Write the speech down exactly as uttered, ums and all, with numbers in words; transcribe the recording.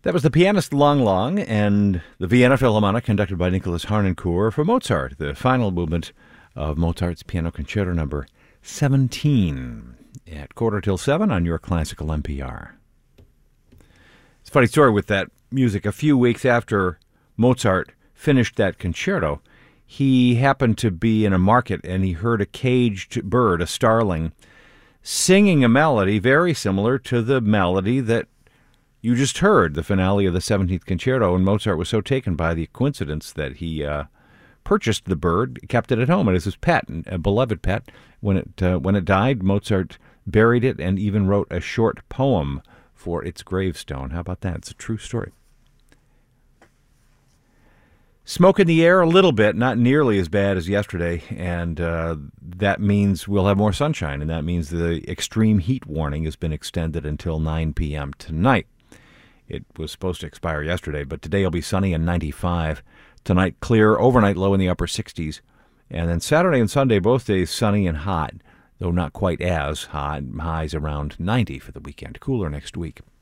That was the pianist Lang Lang and the Vienna Philharmonic, conducted by Nicholas Harnoncourt, for Mozart, the final movement of Mozart's Piano Concerto Number seventeen, at quarter till seven on your classical N P R. It's a funny story with that music. A few weeks after Mozart finished that concerto, he happened to be in a market and he heard a caged bird, a starling, singing a melody very similar to the melody that you just heard, the finale of the seventeenth Concerto, and Mozart was so taken by the coincidence that he uh, purchased the bird, kept it at home, and as his pet, a beloved pet. When it uh, when it died, Mozart buried it and even wrote a short poem for its gravestone. How about that? It's a true story. Smoke in the air a little bit, not nearly as bad as yesterday, and uh, that means we'll have more sunshine, and that means the extreme heat warning has been extended until nine p.m. tonight. It was supposed to expire yesterday, but today will be sunny and ninety-five. Tonight, clear, overnight low in the upper sixties. And then Saturday and Sunday, both days sunny and hot, though not quite as hot. Highs around ninety for the weekend. Cooler next week.